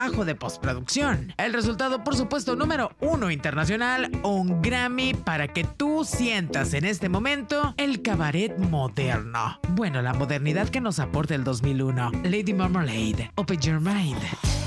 de postproducción. El resultado, por supuesto, número 1 internacional, un Grammy para que tú sientas en este momento el cabaret moderno. Bueno, la modernidad que nos aporta el 2001. Lady Marmalade, Open Your Mind.